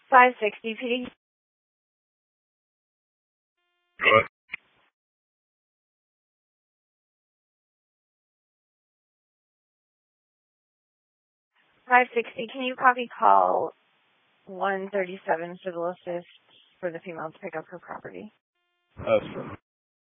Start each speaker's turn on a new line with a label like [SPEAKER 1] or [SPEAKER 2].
[SPEAKER 1] 560 PD.
[SPEAKER 2] Go ahead.
[SPEAKER 1] 560, can you copy call 137 civil assist for the female to pick up her property?
[SPEAKER 2] Sure.